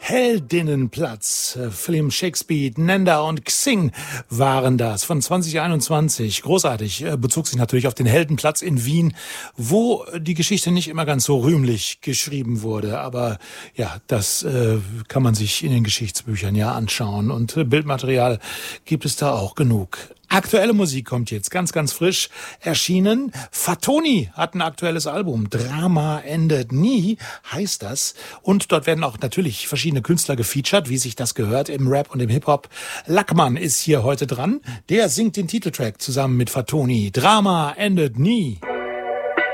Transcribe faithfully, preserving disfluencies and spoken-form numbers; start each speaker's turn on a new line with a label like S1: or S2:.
S1: Heldinnenplatz. Film Shakespeare, Nenda und Xing waren das von zwanzig einundzwanzig. Großartig. Bezog sich natürlich auf den Heldenplatz in Wien, wo die Geschichte nicht immer ganz so rühmlich geschrieben wurde. Aber ja, das äh, kann man sich in den Geschichtsbüchern ja anschauen. Und äh, Bildmaterial gibt es da auch genug. Aktuelle Musik kommt jetzt ganz, ganz frisch erschienen. Fatoni hat ein aktuelles Album. Drama endet nie, heißt das. Und dort werden auch natürlich verschiedene Künstler gefeatured, wie sich das gehört im Rap und im Hip-Hop. Lackmann ist hier heute dran. Der singt den Titeltrack zusammen mit Fatoni. Drama endet nie.